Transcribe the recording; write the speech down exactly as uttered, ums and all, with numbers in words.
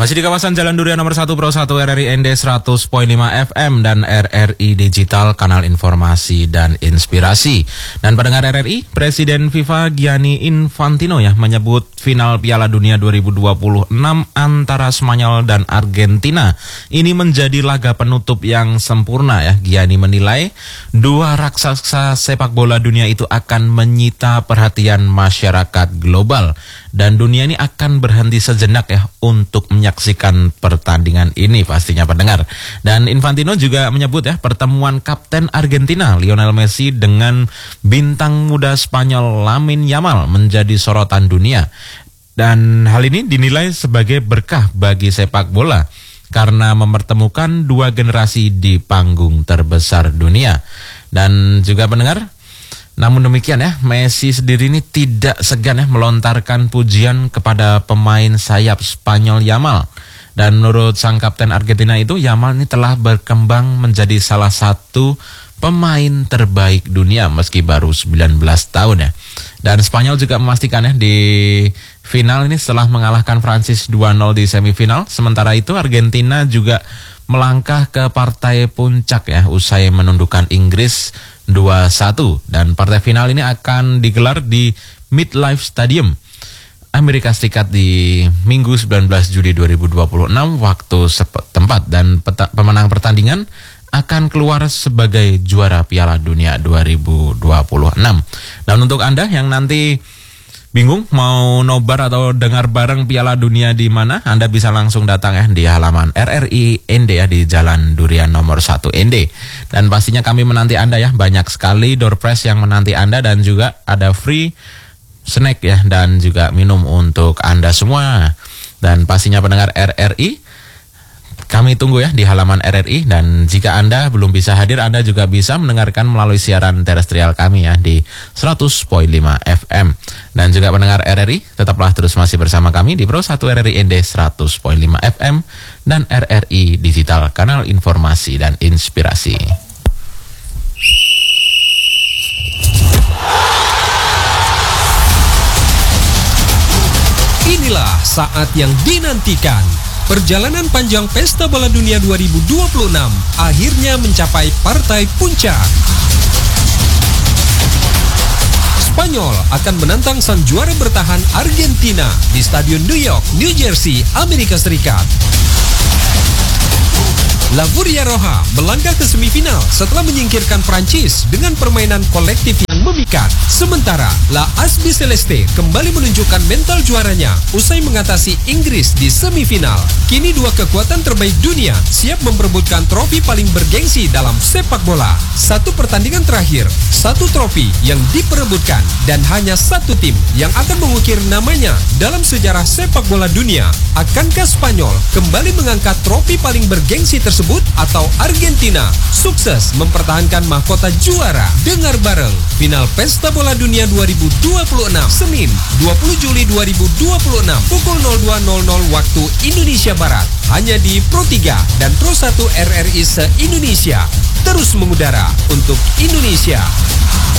Masih di kawasan Jalan Durian nomor satu Pro satu R R I N D seratus koma lima F M dan R R I Digital, kanal informasi dan inspirasi. Dan pendengar R R I, Presiden FIFA Gianni Infantino ya menyebut final Piala Dunia dua ribu dua puluh enam antara Spanyol dan Argentina ini menjadi laga penutup yang sempurna ya. Gianni menilai dua raksasa sepak bola dunia itu akan menyita perhatian masyarakat global dan dunia ini akan berhenti sejenak ya untuk menyaksikan pertandingan ini pastinya pendengar. Dan Infantino juga menyebut ya pertemuan Kapten Argentina Lionel Messi dengan bintang muda Spanyol Lamine Yamal menjadi sorotan dunia. Dan hal ini dinilai sebagai berkah bagi sepak bola karena mempertemukan dua generasi di panggung terbesar dunia. Dan juga pendengar, namun demikian ya, Messi sendiri ini tidak segan ya melontarkan pujian kepada pemain sayap Spanyol Yamal. Dan menurut sang kapten Argentina itu, Yamal ini telah berkembang menjadi salah satu pemain terbaik dunia meski baru sembilan belas tahun ya. Dan Spanyol juga memastikan ya di final ini setelah mengalahkan Prancis dua nol di semifinal. Sementara itu Argentina juga melangkah ke partai puncak ya usai menundukkan Inggris dua satu. Dan partai final ini akan digelar di MetLife Stadium, Amerika Serikat di Minggu sembilan belas Juli dua ribu dua puluh enam waktu setempat. Dan peta, pemenang pertandingan akan keluar sebagai juara Piala Dunia dua ribu dua puluh enam. Dan untuk Anda yang nanti bingung mau nobar atau dengar bareng Piala Dunia di mana, Anda bisa langsung datang ya di halaman R R I N D ya di Jalan Durian nomor satu N D. Dan pastinya kami menanti Anda ya, banyak sekali door prize yang menanti Anda dan juga ada free snack ya dan juga minum untuk Anda semua. Dan pastinya pendengar R R I, kami tunggu ya di halaman R R I. Dan jika Anda belum bisa hadir, Anda juga bisa mendengarkan melalui siaran terestrial kami ya di seratus koma lima F M. Dan juga pendengar R R I, tetaplah terus masih bersama kami di Pro satu R R I N D seratus koma lima F M dan R R I Digital, kanal informasi dan inspirasi. Inilah saat yang dinantikan. Perjalanan panjang Pesta Bola Dunia dua ribu dua puluh enam akhirnya mencapai partai puncak. Spanyol akan menantang sang juara bertahan Argentina di Stadion New York, New Jersey, Amerika Serikat. La Furia Roja melangkah ke semifinal setelah menyingkirkan Prancis dengan permainan kolektif yang memikat. Sementara La Asbi Celeste kembali menunjukkan mental juaranya usai mengatasi Inggris di semifinal. Kini dua kekuatan terbaik dunia siap memperebutkan trofi paling bergengsi dalam sepak bola. Satu pertandingan terakhir, satu trofi yang diperebutkan dan hanya satu tim yang akan mengukir namanya dalam sejarah sepak bola dunia. Akankah Spanyol kembali mengangkat trofi paling bergengsi tersebut atau Argentina sukses mempertahankan mahkota juara? Dengar bareng final Pesta Bola Dunia dua ribu dua puluh enam Senin dua puluh Juli dua ribu dua puluh enam pukul nol dua nol nol waktu Indonesia Barat hanya di Pro tiga dan Pro satu R R I se-Indonesia, terus mengudara untuk Indonesia.